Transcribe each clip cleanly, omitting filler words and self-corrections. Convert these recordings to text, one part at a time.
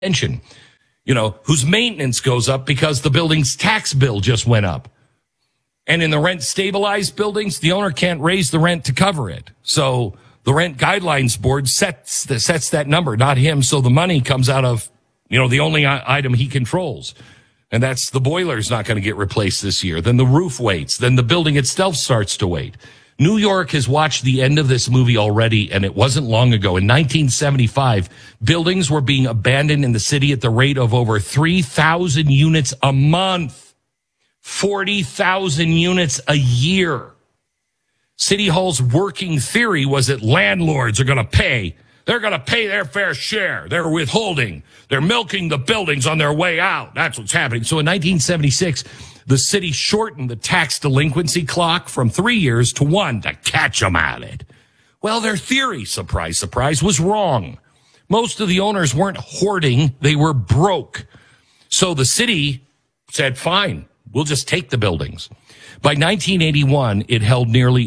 pension, whose maintenance goes up because the building's tax bill just went up. And in the rent stabilized buildings, the owner can't raise the rent to cover it. So the Rent Guidelines Board sets that number, not him. So the money comes out of, the only item he controls. And that's the boiler's not going to get replaced this year. Then the roof waits. Then the building itself starts to wait. New York has watched the end of this movie already, and it wasn't long ago. In 1975, buildings were being abandoned in the city at the rate of over 3,000 units a month, 40,000 units a year. City Hall's working theory was that landlords are going to pay. They're going to pay their fair share. They're withholding. They're milking the buildings on their way out. That's what's happening. So in 1976, the city shortened the tax delinquency clock from 3 years to 1 to catch them at it. Well, their theory, surprise, surprise, was wrong. Most of the owners weren't hoarding. They were broke. So the city said, fine, we'll just take the buildings. By 1981, it held nearly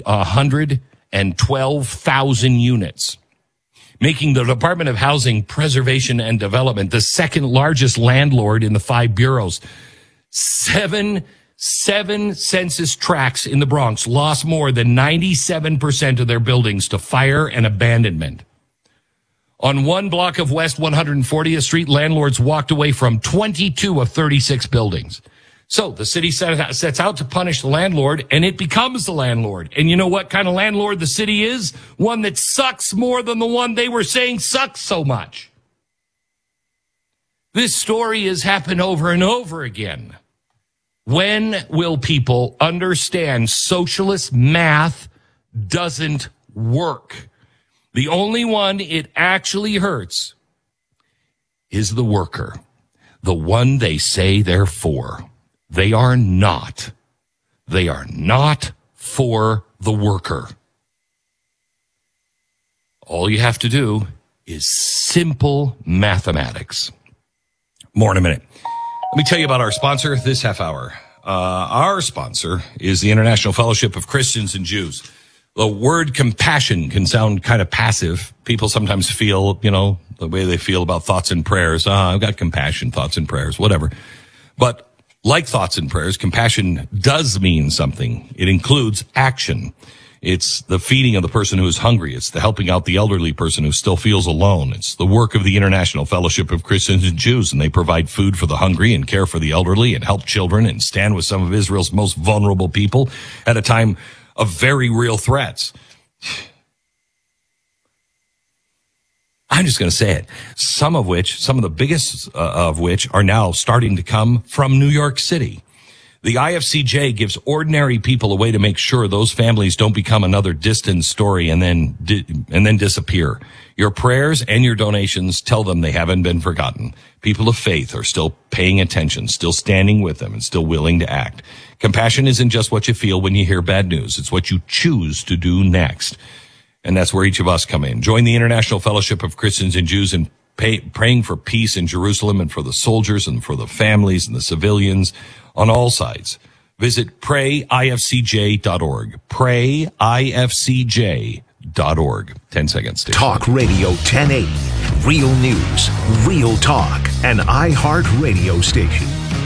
112,000 units, making the Department of Housing, Preservation, and Development the second largest landlord in the 5 bureaus. Seven census tracts in the Bronx lost more than 97% of their buildings to fire and abandonment. On one block of West 140th Street, landlords walked away from 22 of 36 buildings. So the city sets out to punish the landlord, and it becomes the landlord. And you know what kind of landlord the city is? One that sucks more than the one they were saying sucks so much. This story has happened over and over again. When will people understand socialist math doesn't work? The only one it actually hurts is the worker, the one they say they're for. They are not. They are not for the worker. All you have to do is simple mathematics. More in a minute. Let me tell you about our sponsor this half hour. Our sponsor is the International Fellowship of Christians and Jews. The word compassion can sound kind of passive. People sometimes feel, the way they feel about thoughts and prayers. I've got compassion, thoughts and prayers, whatever. But like thoughts and prayers, compassion does mean something. It includes action. It's the feeding of the person who is hungry. It's the helping out the elderly person who still feels alone. It's the work of the International Fellowship of Christians and Jews, and they provide food for the hungry and care for the elderly and help children and stand with some of Israel's most vulnerable people at a time of very real threats. I'm just going to say it. Some of the biggest of which are now starting to come from New York City. The IFCJ gives ordinary people a way to make sure those families don't become another distant story and then disappear. Your prayers and your donations tell them they haven't been forgotten. People of faith are still paying attention, still standing with them, and still willing to act. Compassion isn't just what you feel when you hear bad news. It's what you choose to do next. And that's where each of us come in. Join the International Fellowship of Christians and Jews in praying for peace in Jerusalem and for the soldiers and for the families and the civilians on all sides. Visit prayifcj.org. Prayifcj.org. 10 seconds. Steve. Talk Radio 1080. Real news, real talk. An iHeart radio station.